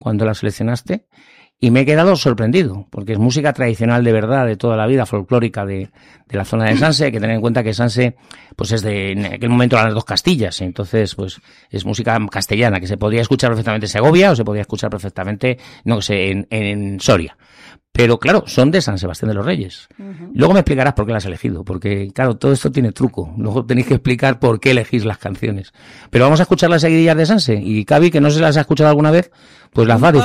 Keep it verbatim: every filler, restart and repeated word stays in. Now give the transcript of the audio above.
cuando la seleccionaste y me he quedado sorprendido, porque es música tradicional de verdad, de toda la vida, folclórica de, de la zona de Sanse. Hay que tener en cuenta que Sanse, pues es de, en aquel momento eran las dos Castillas, entonces, pues, es música castellana, que se podía escuchar perfectamente en Segovia o se podía escuchar perfectamente, no sé, en, en Soria. Pero claro, son de San Sebastián de los Reyes. Uh-huh. Luego me explicarás por qué las has elegido, porque claro, todo esto tiene truco. Luego tenéis que explicar por qué elegís las canciones. Pero vamos a escuchar las seguidillas de Sanse, y Cavi, que no se las ha escuchado alguna vez, pues las va a